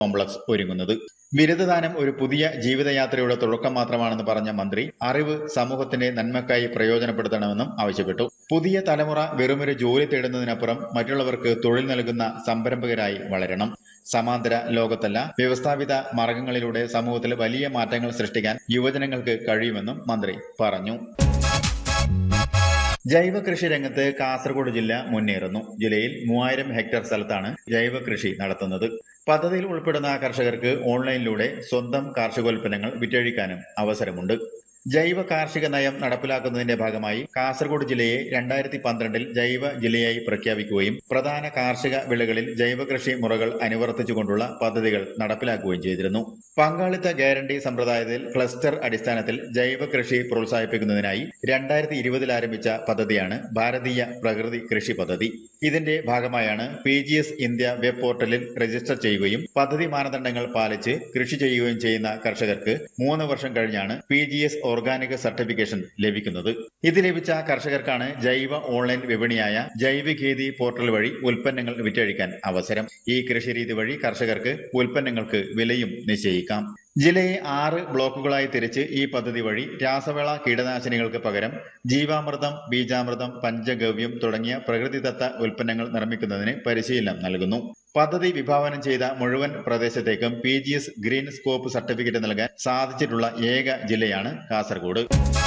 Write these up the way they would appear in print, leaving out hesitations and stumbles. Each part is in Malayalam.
കോംപ്ലക്സ് ഒരുങ്ങുന്നത്. ബിരുദദാനം ഒരു പുതിയ ജീവിതയാത്രയുടെ തുടക്കം മാത്രമാണെന്ന് പറഞ്ഞ മന്ത്രി അറിവ് സമൂഹത്തിന്റെ നന്മക്കായി പ്രയോജനപ്പെടുത്തണമെന്നും ആവശ്യപ്പെട്ടു. പുതിയ തലമുറ വെറുമൊരു ജോലി തേടുന്നതിനപ്പുറം മറ്റുള്ളവർക്ക് തൊഴിൽ നൽകുന്ന സംരംഭകരായി വളരണം. സമാന്തര ലോകത്തല്ല, വ്യവസ്ഥാപിത മാർഗങ്ങളിലൂടെ സമൂഹത്തിൽ വലിയ മാറ്റങ്ങൾ സൃഷ്ടിക്കാൻ യുവജനങ്ങൾക്ക് കഴിയുമെന്നും മന്ത്രി പറഞ്ഞു. ജൈവ കൃഷി രംഗത്ത് കാസർഗോഡ് ജില്ല മുന്നേറുന്നു. ജില്ലയിൽ 3000 ഹെക്ടർ സ്ഥലത്താണ് ജൈവ കൃഷി നടത്തുന്നത്. പദ്ധതിയിൽ ഉൾപ്പെടുന്ന കർഷകർക്ക് ഓൺലൈനിലൂടെ സ്വന്തം കാർഷികോൽപ്പന്നങ്ങൾ വിറ്റഴിക്കാനും അവസരമുണ്ട്. ജൈവ കാർഷിക നയം നടപ്പിലാക്കുന്നതിന്റെ ഭാഗമായി കാസർഗോഡ് ജില്ലയെ 2012 ജൈവ ജില്ലയായി പ്രഖ്യാപിക്കുകയും പ്രധാന കാർഷിക വിളകളിൽ ജൈവ കൃഷി മുറകൾ അനുവർത്തിച്ചുകൊണ്ടുള്ള പദ്ധതികൾ നടപ്പിലാക്കുകയും ചെയ്തിരുന്നു. പങ്കാളിത്ത ഗ്യാരണ്ടി സമ്പ്രദായത്തിൽ ക്ലസ്റ്റർ അടിസ്ഥാനത്തിൽ ജൈവ കൃഷി പ്രോത്സാഹിപ്പിക്കുന്നതിനായി 2020 ആരംഭിച്ച പദ്ധതിയാണ് ഭാരതീയ പ്രകൃതി കൃഷി പദ്ധതി. ഇതിന്റെ ഭാഗമായാണ് PGS ഇന്ത്യ വെബ് പോർട്ടലിൽ രജിസ്റ്റർ ചെയ്യുകയും പദ്ധതി മാനദണ്ഡങ്ങൾ പാലിച്ച് കൃഷി ചെയ്യുകയും ചെയ്യുന്ന കർഷകർക്ക് 3 വർഷം കഴിഞ്ഞാണ് PGS ഓർഗാനിക് സർട്ടിഫിക്കേഷൻ ലഭിക്കുന്നത്. ഇത് ലഭിച്ച കർഷകർക്കാണ് ജൈവ ഓൺലൈൻ വിപണിയായ ജൈവികേതി പോർട്ടൽ വഴി ഉൽപ്പന്നങ്ങൾ വിറ്റഴിക്കാൻ അവസരം. ഈ കൃഷിരീതി വഴി കർഷകർക്ക് ഉൽപ്പന്നങ്ങൾക്ക് വിലയും നിശ്ചയിക്കാം. ജില്ലയെ 6 ബ്ലോക്കുകളായി തിരിച്ച് ഈ പദ്ധതി വഴി രാസവള കീടനാശിനികൾക്ക് പകരം ജീവാമൃതം, ബീജാമൃതം, പഞ്ചഗവ്യം തുടങ്ങിയ പ്രകൃതിദത്ത ഉൽപ്പന്നങ്ങൾ നിർമ്മിക്കുന്നതിന് പരിശീലനം നൽകുന്നു. പദ്ധതി വിഭാവനം ചെയ്ത മുഴുവൻ പ്രദേശത്തേക്കും PGS ഗ്രീൻ സ്കോപ്പ് സർട്ടിഫിക്കറ്റ് നൽകാൻ സാധിച്ചിട്ടുള്ള ഏക ജില്ലയാണ് കാസർഗോഡ്.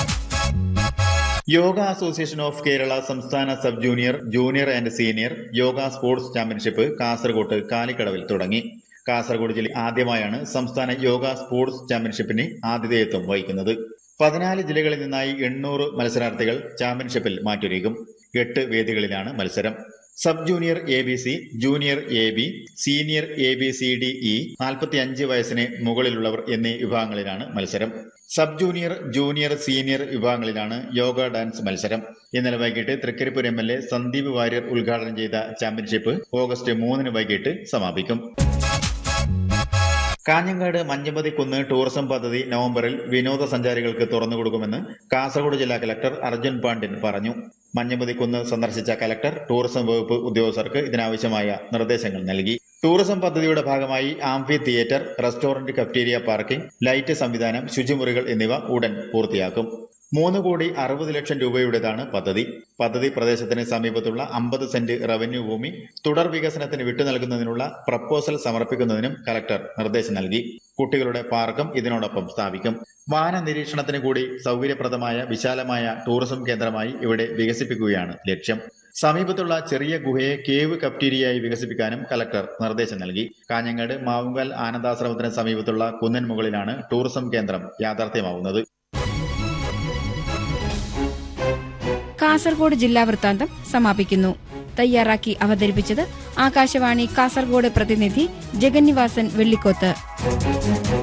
യോഗ അസോസിയേഷൻ ഓഫ് കേരള സംസ്ഥാന sub junior, junior and senior yoga sports championship Kasaragod കാലിക്കടവിൽ തുടങ്ങി. കാസർഗോഡ് ജില്ല ആദ്യമായാണ് സംസ്ഥാന യോഗ സ്പോർട്സ് ചാമ്പ്യൻഷിപ്പിന് ആതിഥേയത്വം വഹിക്കുന്നത്. 14 ജില്ലകളിൽ നിന്നായി 800 മത്സരാർത്ഥികൾ ചാമ്പ്യൻഷിപ്പിൽ മാറ്റൊരുക്കും. 8 വേദികളിലാണ് മത്സരം. Sub junior ABC, junior AB, senior ABCDE, 45 വയസ്സിന് മുകളിലുള്ളവർ എന്നീ വിഭാഗങ്ങളിലാണ് മത്സരം. Sub junior, junior, senior വിഭാഗങ്ങളിലാണ് yoga dance മത്സരം. ഇന്നലെ വൈകിട്ട് തൃക്കരിപ്പൂർ MLA സന്ദീപ് വാര്യർ ഉദ്ഘാടനം ചെയ്ത ചാമ്പ്യൻഷിപ്പ് ഓഗസ്റ്റ് 3 വൈകിട്ട് സമാപിക്കും. കാഞ്ഞങ്ങാട് മഞ്ഞമ്പതി കുന്ന് ടൂറിസം പദ്ധതി നവംബറിൽ വിനോദസഞ്ചാരികൾക്ക് തുറന്നുകൊടുക്കുമെന്ന് കാസർഗോഡ് ജില്ലാ കലക്ടർ അർജുൻ പാണ്ഡ്യൻ പറഞ്ഞു. മഞ്ഞമ്പതി കുന്ന് സന്ദർശിച്ച കലക്ടർ ടൂറിസം വകുപ്പ് ഉദ്യോഗസ്ഥർക്ക് ഇതിനാവശ്യമായ നിർദ്ദേശങ്ങൾ നൽകി. ടൂറിസം പദ്ധതിയുടെ ഭാഗമായി amphi theatre, restaurant, cafeteria, parking, light സംവിധാനം, ശുചിമുറികൾ എന്നിവ ഉടൻ പൂർത്തിയാക്കും. 3,60,00,000 രൂപയുടേതാണ് പദ്ധതി. പദ്ധതി പ്രദേശത്തിന് സമീപത്തുള്ള 50 സെന്റ് റവന്യൂ ഭൂമി തുടർ വികസനത്തിന് വിട്ടുനൽകുന്നതിനുള്ള പ്രപ്പോസൽ സമർപ്പിക്കുന്നതിനും കലക്ടർ നിർദ്ദേശം നൽകി. കുട്ടികളുടെ പാർക്കും ഇതിനോടൊപ്പം സ്ഥാപിക്കും. വാഹന നിരീക്ഷണത്തിന് കൂടി സൗകര്യപ്രദമായ വിശാലമായ ടൂറിസം കേന്ദ്രമായി ഇവിടെ വികസിപ്പിക്കുകയാണ് ലക്ഷ്യം. സമീപത്തുള്ള ചെറിയ ഗുഹയെ കേവ് കഫ്റ്റീരിയയായി വികസിപ്പിക്കാനും കലക്ടർ നിർദ്ദേശം നൽകി. കാഞ്ഞങ്ങാട് മാവുങ്കൽ ആനന്ദാശ്രമത്തിന് സമീപത്തുള്ള കുന്നിൻ മുകളിലാണ് ടൂറിസം കേന്ദ്രം യാഥാർത്ഥ്യമാവുന്നത്. കാസർഗോഡ് ജില്ലാ വൃത്താന്തം സമാപിക്കുന്നു. തയ്യാറാക്കി അവതരിപ്പിച്ചത് ആകാശവാണി കാസർഗോഡ് പ്രതിനിധി ജഗന്നിവാസൻ വെള്ളിക്കോത്ത്.